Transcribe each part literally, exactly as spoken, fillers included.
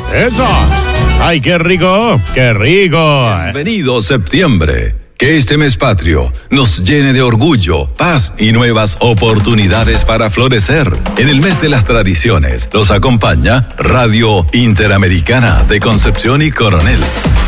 Eso. Ay, qué rico, qué rico. Bienvenido septiembre. Que este mes patrio nos llene de orgullo, paz y nuevas oportunidades para florecer. En el mes de las tradiciones los acompaña Radio Interamericana de Concepción y Coronel.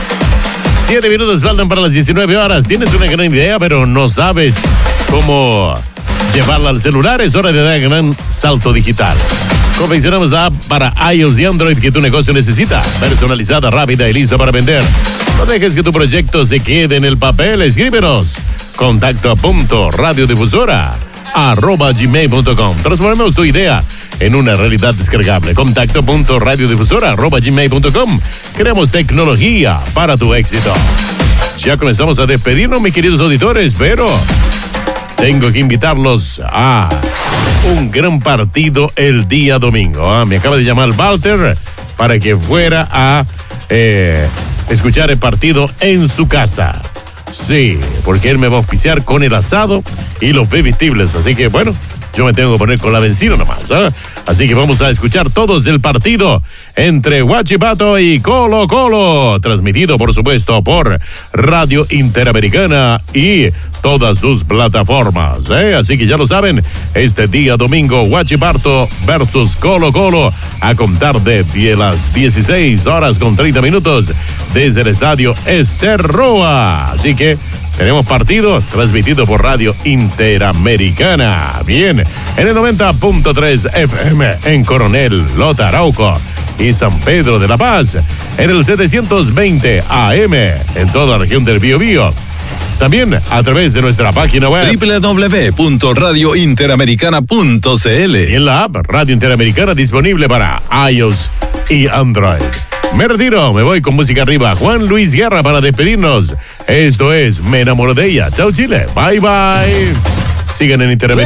Siete minutos faltan para las diecinueve horas. Tienes una gran idea, pero no sabes cómo llevarla al celular. Es hora de dar un gran salto digital. Confeccionamos la app para iOS y Android que tu negocio necesita. Personalizada, rápida y lista para vender. No dejes que tu proyecto se quede en el papel. Escríbenos. Contacto punto radiodifusora arroba gmail punto com. Transformemos tu idea en una realidad descargable. Contacto punto radiodifusora arroba gmail punto com. Creamos tecnología para tu éxito. Ya comenzamos a despedirnos, mis queridos auditores, pero tengo que invitarlos a un gran partido el día domingo. Ah, me acaba de llamar Walter para que fuera a eh, escuchar el partido en su casa. Sí, porque él me va a auspiciar con el asado y los bebestibles. Así que, bueno, yo me tengo que poner con la vencida nomás. ¿eh? Así que vamos a escuchar todos el partido entre Huachipato y Colo Colo. Transmitido, por supuesto, por Radio Interamericana y todas sus plataformas. ¿eh? Así que ya lo saben, este día domingo, Huachipato versus Colo Colo, a contar de las dieciséis horas con treinta minutos desde el estadio Esterroa. Así que tenemos partido transmitido por Radio Interamericana. Bien, en el noventa punto tres F M en Coronel, Lota, Arauco y San Pedro de la Paz. En el setecientos veinte A M en toda la región del Biobío. También a través de nuestra página web doble u doble u doble u punto radio interamericana punto c l y en la app Radio Interamericana disponible para iOS y Android. Me retiro, me voy con música arriba. Juan Luis Guerra para despedirnos. Esto es Me enamoro de ella. Chao Chile. Bye bye. Sigan en Interamericana.